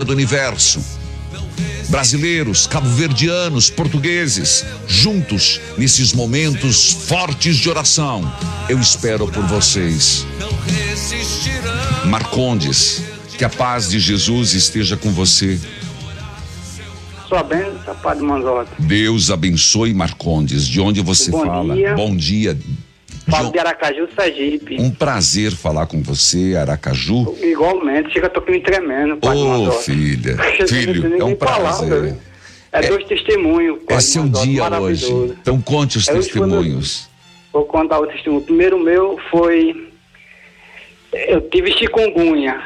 do universo. Brasileiros, cabo-verdianos, portugueses, juntos nesses momentos fortes de oração. Eu espero por vocês. Marcondes, que a paz de Jesus esteja com você. Sua bênção, Padre Manzotti. Deus abençoe Marcondes. De onde você fala? Dia. Bom dia. Falo de Aracaju, Sergipe. Um prazer falar com você, Aracaju. Igualmente, chega, tô aqui me tremendo, Padre Manzotti. Filho, é um prazer. Dois testemunhos. É seu dia hoje. Então conte os testemunhos. Vou contar o testemunho. O primeiro meu foi... Eu tive chikungunya.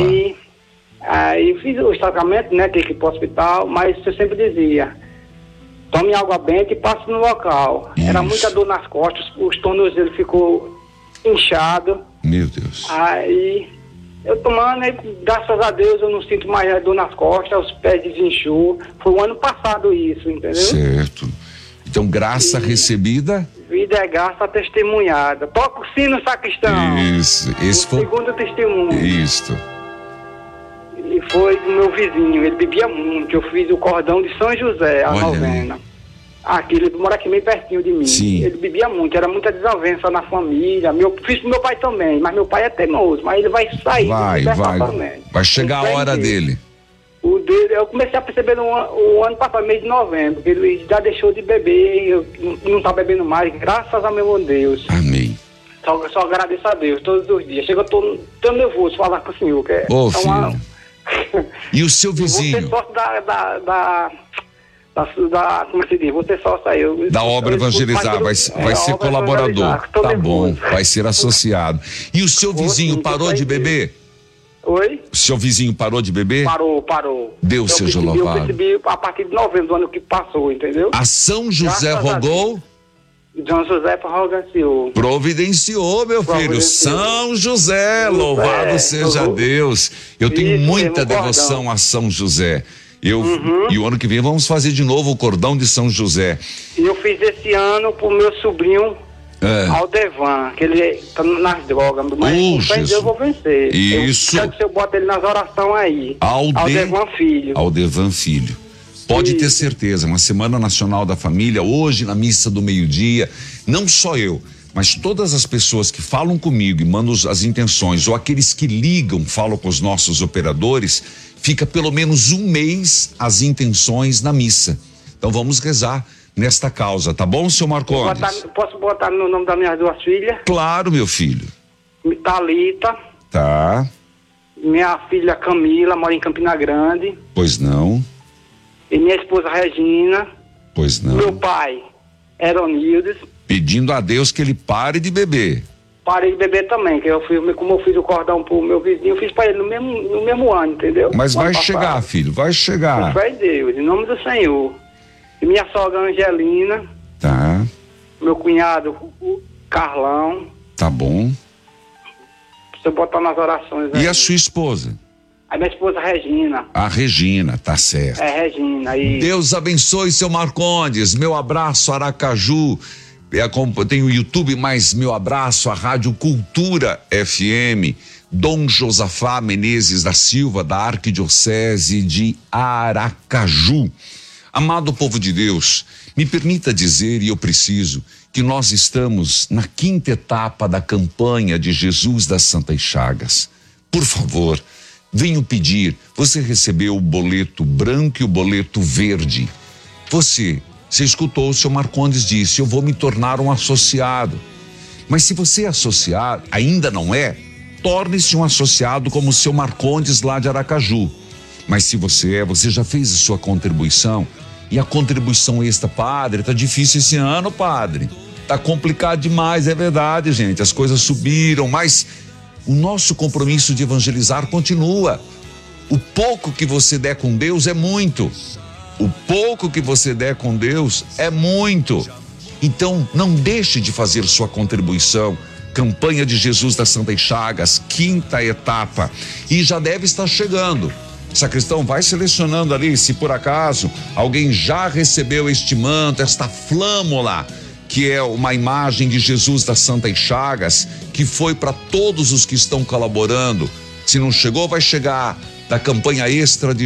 Aí fiz o tratamento, né? Tive que ir pro hospital, mas eu sempre dizia: tome água benta e passe no local. Isso. Era muita dor nas costas, os tornozelos ficou inchado. Meu Deus. Aí eu tomando, aí, graças a Deus eu não sinto mais dor nas costas, os pés desinchou. Foi o ano passado isso, entendeu? Certo. Então, graça recebida. Vida é graça testemunhada. Toca o sino, sacristão. Isso. Esse foi o segundo testemunho. Isso. E foi do meu vizinho, ele bebia muito. Eu fiz o cordão de São José, a novena. Aqui, ele mora aqui meio pertinho de mim. Sim. Ele bebia muito, era muita desavença na família. Fiz pro meu pai também, mas meu pai é teimoso, mas ele vai sair. Vai chegar a hora dele. O dele, eu comecei a perceber o ano passado, mês de novembro, que ele já deixou de beber, eu não tá bebendo mais, graças a meu Deus. Amém. Só agradeço a Deus todos os dias. Chega, eu tô tão nervoso falar com o senhor, que filho. E o seu vizinho? Você sócio como se diz? Você sócio aí. Da obra evangelizar, vai ser colaborador. Tá bom, vai ser associado. E o seu vizinho parou de beber? Oi? O seu vizinho parou de beber? Parou. Deus seja louvado. Eu percebi a partir de novembro do ano que passou, entendeu? A São José rogou? São José providenciou, meu filho. São José, louvado seja Deus. Eu tenho muita devoção a São José. E o ano que vem vamos fazer de novo o cordão de São José. E eu fiz esse ano pro meu sobrinho Aldevan, que ele tá nas drogas, mas eu vou vencer. Isso. Eu quero que eu bote ele nas orações aí. Aldevan Filho. Aldevan Filho. Pode ter certeza, uma Semana Nacional da Família, hoje na missa do meio-dia, não só eu, mas todas as pessoas que falam comigo e mandam as intenções, ou aqueles que ligam, falam com os nossos operadores, fica pelo menos um mês as intenções na missa. Então vamos rezar nesta causa, tá bom, seu Marcondes? Posso botar no nome das minhas duas filhas? Claro, meu filho. Thalita. Tá. Minha filha Camila, mora em Campina Grande. Pois não. E minha esposa Regina. Pois não. Meu pai, Eronildes. Pedindo a Deus que ele pare de beber. Parei de beber também, que como eu fiz o cordão pro meu vizinho, eu fiz pra ele no mesmo ano, entendeu? Mas vai chegar, filho, vai chegar. Com fé em Deus, em nome do Senhor. E minha sogra Angelina. Tá. Meu cunhado Carlão. Tá bom. Precisa botar nas orações. E a sua esposa? A minha esposa Regina. A Regina, tá certo. É, Regina. E... Deus abençoe, seu Marcondes. Meu abraço, Aracaju. Tem o YouTube, mas meu abraço, a Rádio Cultura FM. Dom Josafá Menezes da Silva, da Arquidiocese de Aracaju. Amado povo de Deus, me permita dizer, e eu preciso, que nós estamos na 5ª etapa da campanha de Jesus das Santas Chagas. Por favor, venho pedir, você recebeu o boleto branco e o boleto verde. Você escutou, o seu Marcondes disse, eu vou me tornar um associado. Mas se você é associado, ainda não é, torne-se um associado como o seu Marcondes lá de Aracaju. Mas se você já fez a sua contribuição, e a contribuição extra, padre, tá difícil esse ano, padre. Tá complicado demais, é verdade, gente, as coisas subiram, mas o nosso compromisso de evangelizar continua. O pouco que você der com Deus é muito. O pouco que você der com Deus é muito. Então, não deixe de fazer sua contribuição. Campanha de Jesus das Santas Chagas, 5ª etapa. E já deve estar chegando. Sacristão, vai selecionando ali, se por acaso alguém já recebeu este manto, esta flâmula, que é uma imagem de Jesus das Santas Chagas, que foi para todos os que estão colaborando. Se não chegou, vai chegar da campanha extra de